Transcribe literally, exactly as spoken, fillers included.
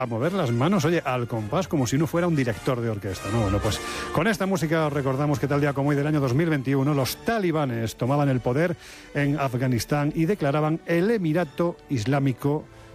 a mover las manos, oye, al compás, como si no fuera un director de orquesta, ¿no? Bueno, pues con esta música recordamos que tal día como hoy del año dos mil veintiuno los talibanes tomaban el poder en Afganistán y declaraban el Emirato Islámico